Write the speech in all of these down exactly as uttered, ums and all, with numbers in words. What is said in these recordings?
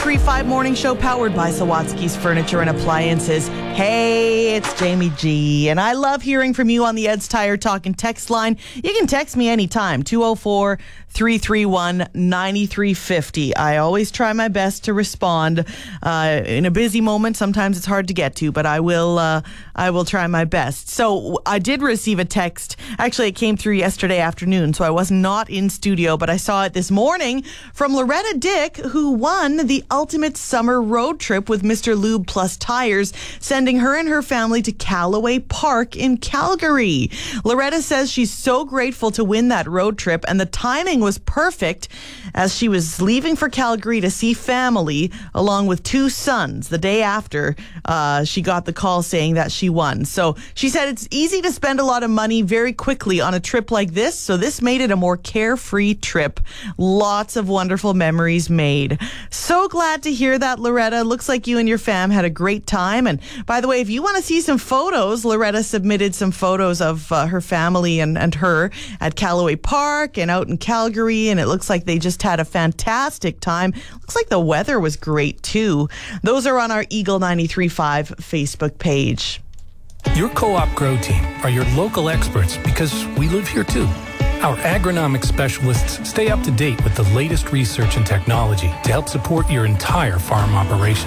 three five Morning Show powered by Sawatsky's Furniture and Appliances. Hey, it's Jamie G, and I love hearing from you on the Ed's Tire Talk and text line. You can text me anytime, two oh four, three three one, nine three five oh. I always try my best to respond. Uh, in a busy moment, sometimes it's hard to get to, but I will uh, I will try my best. So I did receive a text. Actually, it came through yesterday afternoon, so I was not in studio, but I saw it this morning from Loretta Dick, who won the ultimate summer road trip with Mister Lube Plus Tires, sending her and her family to Callaway Park in Calgary. Loretta says she's so grateful to win that road trip, and the timing was perfect as she was leaving for Calgary to see family along with two sons the day after uh, she got the call saying that she won. So she said it's easy to spend a lot of money very quickly on a trip like this, so this made it a more carefree trip. Lots of wonderful memories made. So glad to hear that, Loretta. Looks like you and your fam had a great time. And by the way, if you want to see some photos, Loretta submitted some photos of uh, her family and, and her at Callaway Park and out in Calgary, and it looks like they just had a fantastic time. Looks like the weather was great too. Those are on our Eagle ninety-three point five Facebook page. Your Co-op Grow team are your local experts because we live here too. Our agronomic specialists stay up to date with the latest research and technology to help support your entire farm operation.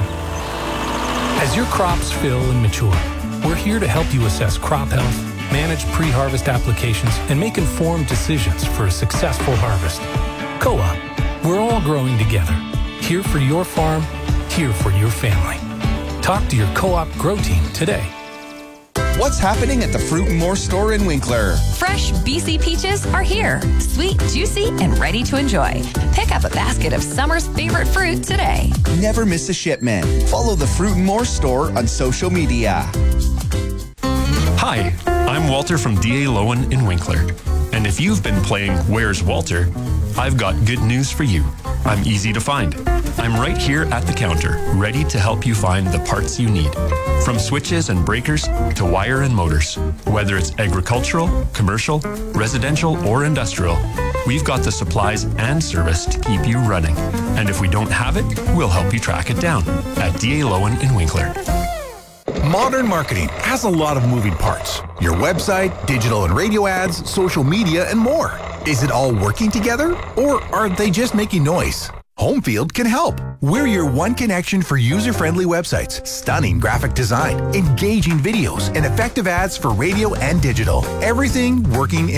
As your crops fill and mature, we're here to help you assess crop health, manage pre-harvest applications, and make informed decisions for a successful harvest. Co-op, we're all growing together. Here for your farm, here for your family. Talk to your Co-op Grow team today. What's happening at the Fruit and More store in Winkler? Fresh B C peaches are here. Sweet, juicy, and ready to enjoy. Pick up a basket of summer's favorite fruit today. Never miss a shipment. Follow the Fruit and More store on social media. Hi, I'm Walter from D A Lowen in Winkler. And if you've been playing Where's Walter, I've got good news for you. I'm easy to find. I'm right here at the counter, ready to help you find the parts you need. From switches and breakers to wire and motors. Whether it's agricultural, commercial, residential, or industrial, we've got the supplies and service to keep you running. And if we don't have it, we'll help you track it down at D A Lowen in Winkler. Modern marketing has a lot of moving parts. Your website, digital and radio ads, social media, and more. Is it all working together, or are they just making noise? Homefield can help. We're your one connection for user-friendly websites, stunning graphic design, engaging videos, and effective ads for radio and digital. Everything working in